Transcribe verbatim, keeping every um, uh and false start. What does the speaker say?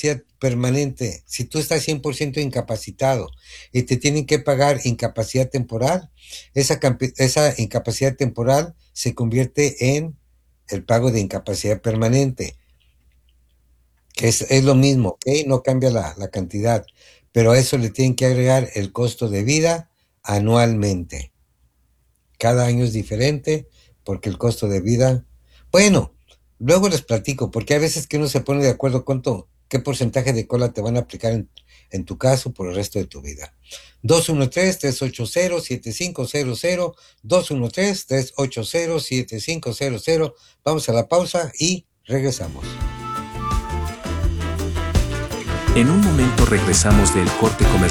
incapacidad permanente, si tú estás cien por ciento incapacitado y te tienen que pagar incapacidad temporal, esa, esa incapacidad temporal se convierte en el pago de incapacidad permanente, que es, es lo mismo, ¿ok? No cambia la, la cantidad, pero a eso le tienen que agregar el costo de vida anualmente. Cada año es diferente porque el costo de vida, bueno, luego les platico, porque a veces que uno se pone de acuerdo cuánto, qué porcentaje de cola te van a aplicar en, en tu caso por el resto de tu vida. dos uno tres, tres ocho cero, siete cinco cero cero, dos uno tres, tres ocho cero, siete cinco cero cero. Vamos a la pausa y regresamos. En un momento regresamos del corte comercial.